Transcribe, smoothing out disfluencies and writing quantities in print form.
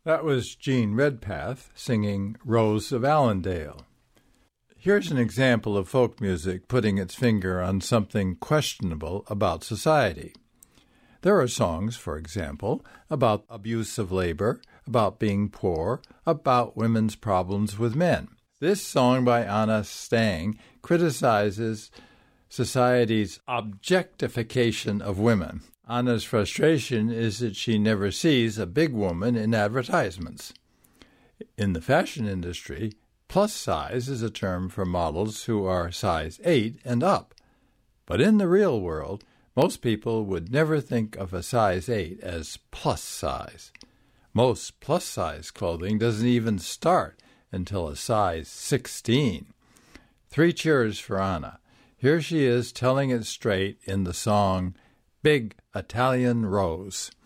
That was Jean Redpath singing Rose of Allendale. Here's an example of folk music putting its finger on something questionable about society. There are songs, for example, about abuse of labor, about being poor, about women's problems with men. This song by Anna Stang criticizes society's objectification of women. Anna's frustration is that she never sees a big woman in advertisements. In the fashion industry, plus size is a term for models who are size 8 and up. But in the real world, most people would never think of a size 8 as plus size. Most plus-size clothing doesn't even start until a size 16. 3 cheers for Anna. Here she is telling it straight in the song Big Italian Rose.